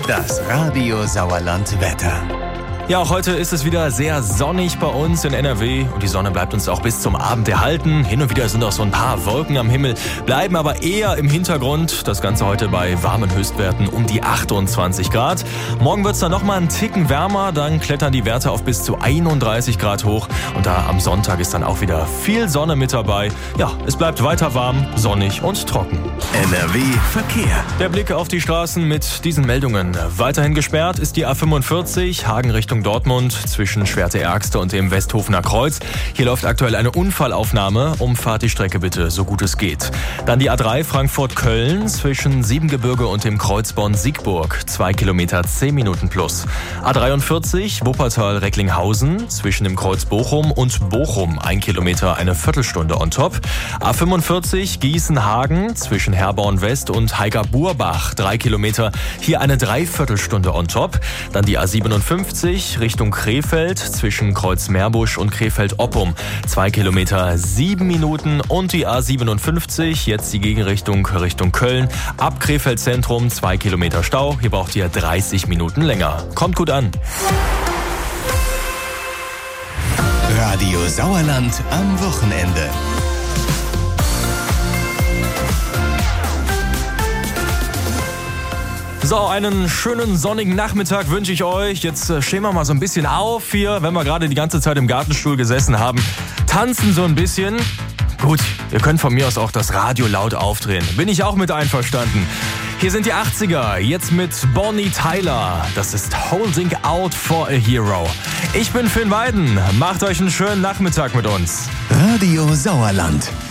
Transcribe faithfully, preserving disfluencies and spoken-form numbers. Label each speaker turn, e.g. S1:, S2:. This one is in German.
S1: Das Radio Sauerland Wetter.
S2: Ja, auch heute ist es wieder sehr sonnig bei uns in N R W und die Sonne bleibt uns auch bis zum Abend erhalten. Hin und wieder sind auch so ein paar Wolken am Himmel, bleiben aber eher im Hintergrund. Das Ganze heute bei warmen Höchstwerten um die achtundzwanzig Grad. Morgen wird es dann nochmal einen Ticken wärmer, dann klettern die Werte auf bis zu einunddreißig Grad hoch. Und da am Sonntag ist dann auch wieder viel Sonne mit dabei. Ja, es bleibt weiter warm, sonnig und trocken.
S1: N R W Verkehr.
S2: Der Blick auf die Straßen mit diesen Meldungen. Weiterhin gesperrt ist die A fünfundvierzig, Hagen Richtung Dortmund zwischen Schwerte-Ergste und dem Westhofener Kreuz. Hier läuft aktuell eine Unfallaufnahme. Umfahrt die Strecke bitte, so gut es geht. Dann die A drei Frankfurt-Köln zwischen Siebengebirge und dem Kreuz Bonn-Siegburg. Zwei Kilometer, zehn Minuten plus. A dreiundvierzig Wuppertal-Recklinghausen zwischen dem Kreuz Bochum und Bochum. Ein Kilometer, eine Viertelstunde on top. A fünfundvierzig Gießen-Hagen zwischen Herborn West und Heiger-Burbach. Drei Kilometer, hier eine Dreiviertelstunde on top. Dann die A siebenundfünfzig Richtung Krefeld zwischen Kreuz Meerbusch und Krefeld-Oppum. Zwei Kilometer, sieben Minuten. Und die A siebenundfünfzig, jetzt die Gegenrichtung Richtung Köln. Ab Krefeld Zentrum zwei Kilometer Stau. Hier braucht ihr dreißig Minuten länger. Kommt gut an.
S1: Radio Sauerland am Wochenende.
S2: So, einen schönen sonnigen Nachmittag wünsche ich euch. Jetzt äh, stehen wir mal so ein bisschen auf hier, wenn wir gerade die ganze Zeit im Gartenstuhl gesessen haben. Tanzen so ein bisschen. Gut, ihr könnt von mir aus auch das Radio laut aufdrehen. Bin ich auch mit einverstanden. Hier sind die achtziger, jetzt mit Bonnie Tyler. Das ist Holding Out for a Hero. Ich bin Finn Weiden. Macht euch einen schönen Nachmittag mit uns.
S1: Radio Sauerland.